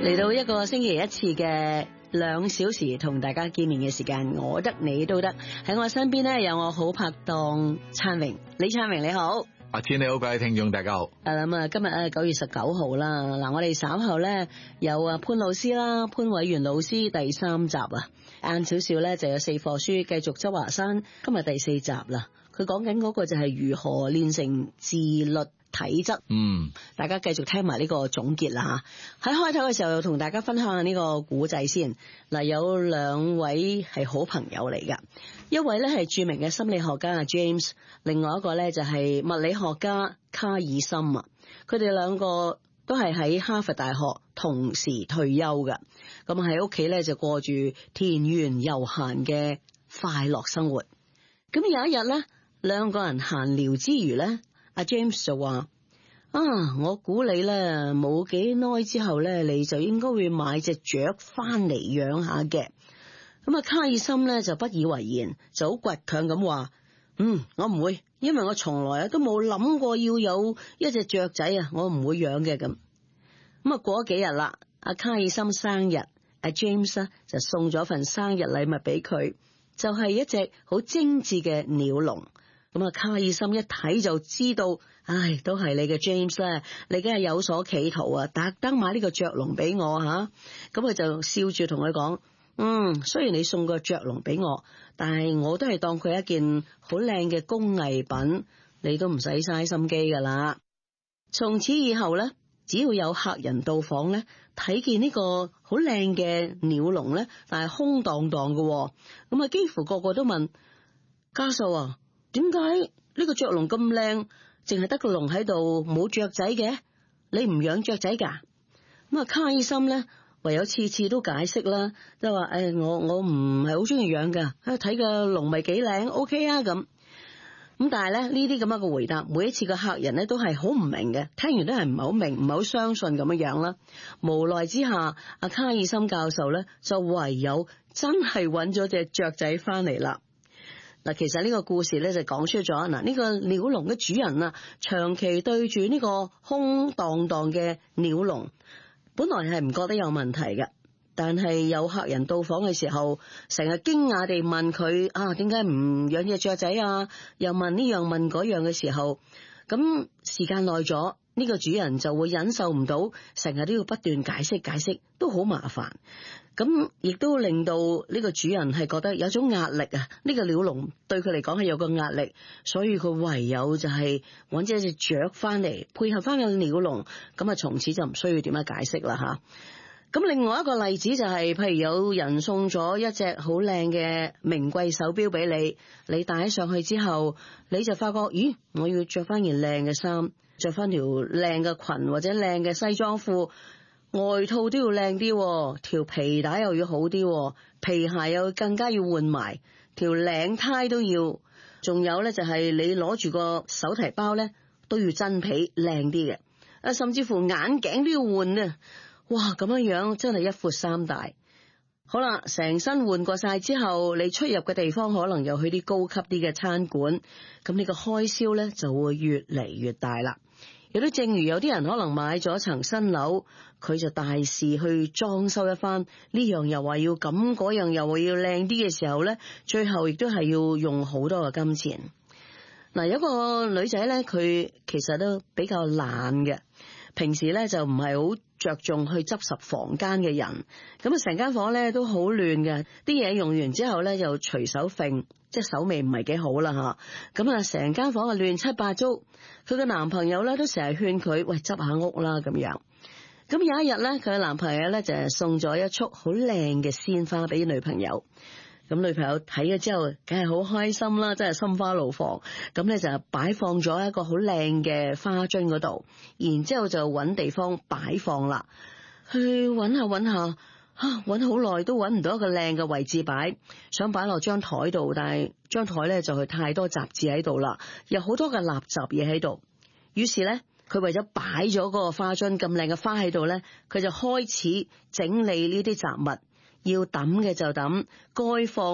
嚟到一個星期一次嘅2小時同大家見面嘅時間，我得你都得。喺我身邊呢，有我好拍檔燦榮，李燦榮你好。 阿天你好，各位聽眾大家好。 今日9月19號啦，嗱我哋稍後呢，有潘老師啦，潘偉源老師第3集啊，晏少少呢就有4課書繼續周華山，今日第4集啦。佢講緊嗰個就係如何練成自律體質，大家繼續聽埋呢個總結啦吓。喺開頭嘅時候，又同大家分享下呢個古仔先。嗱，有2位係好朋友嚟噶，一位咧係著名嘅心理學家 James， 另外一個咧就係物理學家卡爾森啊。佢哋2個都係喺哈佛大學同時退休噶，咁喺屋企咧就過住田園悠閒嘅快樂生活。咁有一日咧，2個人閒聊之餘咧，阿 James 就話：我估你咧冇幾耐之後咧，你就應該會買隻雀翻嚟養下嘅。咁啊，卡爾森咧就不以為然，就好倔強咁話：我唔會，因為我從來都冇諗過要有一隻雀仔啊，我唔會養嘅。咁啊，過咗幾日啦，阿卡爾森生日，阿 James 咧就送咗份生日禮物俾佢，就係一隻好精緻嘅鳥籠。咁啊，卡爾森一睇就知道，都係你嘅 James 咧，你梗係有所企圖啊，特登買呢個雀籠俾我吓。咁佢就笑住同佢講：雖然你送個雀籠俾我，但係我都係當佢一件好靚嘅工藝品，你都唔使嘥心機噶啦。從此以後咧，只要有客人到訪咧，睇見呢個好靚嘅鳥籠咧，但係空蕩蕩嘅，咁啊，幾乎個個都問家嫂啊，點解呢個雀籠咁靚，淨係得個籠喺度，冇雀仔嘅？你唔養雀仔噶？咁啊，卡爾森咧唯有次次都解釋啦，即係話我唔係好中意養噶，睇個籠咪幾靚 ，OK 啊咁。咁但係咧呢啲咁樣嘅回答，每一次個客人咧都係好唔明嘅，聽完都係唔係好明，唔係好相信咁樣樣啦。無奈之下，阿卡爾森教授咧就唯有真係揾咗隻雀仔翻嚟啦。嗱，其實呢個故事咧就講出咗，呢個鳥籠嘅主人啊，長期對住呢個空蕩蕩嘅鳥籠，本來係唔覺得有問題嘅，但係有客人到訪嘅時候，成日驚訝地問佢點解唔養隻雀仔啊？又問呢樣問嗰樣嘅時候，咁時間耐咗，呢個主人就會忍受唔到，成日都要不斷解釋，都好麻煩。咁亦都令到呢個主人係覺得有種壓力啊！呢個鳥籠對佢嚟講係有個壓力，所以佢唯有就係揾隻雀翻嚟配合翻個鳥籠，咁啊從此就唔需要點樣解釋啦吓。咁另外一個例子就係，譬如有人送咗一隻好靚嘅名貴手錶俾你，你戴上去之後，你就發覺，我要着翻件靚嘅衫，着翻條靚嘅裙或者靚嘅西裝褲，外套都要靚啲，條皮帶又要好啲，皮鞋又更加要換埋，條領呔都要，仲有咧就係你攞住個手提包咧都要真皮靚啲嘅，甚至乎眼鏡都要換啊！哇，咁樣真係一闊三大。好啦，成身換過晒之後，你出入嘅地方可能又去啲高級啲嘅餐館，咁呢個開銷咧就會越嚟越大啦。亦都正如有啲人可能買咗層新樓，佢就大肆去裝修一番，呢樣又話要咁，嗰樣又話要靚啲嘅時候咧，最後亦都係要用好多嘅金錢。嗱，有個女仔咧，佢其實都比較懶嘅，平時咧就唔係好着重去執拾房間嘅人，咁啊成間房咧都好亂嘅，啲嘢用完之後咧又隨手揈，即係手尾唔係幾好啦吓，咁啊成間房啊亂七八糟，佢嘅男朋友咧都成日勸佢，喂，執下屋啦咁樣。咁有一日咧，佢嘅男朋友咧就係送咗一束好靚嘅鮮花俾女朋友。咁女朋友睇咗之後梗係好開心啦，真係心花怒放。咁咧就擺放咗一個好靚嘅花樽嗰度，然之後就揾地方擺放啦。去揾下揾好耐都揾唔到一個靚嘅位置擺，想擺落張台度，但係張台咧就係太多雜誌喺度啦，有好多嘅垃圾嘢喺度。於是咧，佢為咗擺咗嗰個花樽咁靚嘅花喺度咧，佢就開始整理呢啲雜物。要抌嘅就抌，該放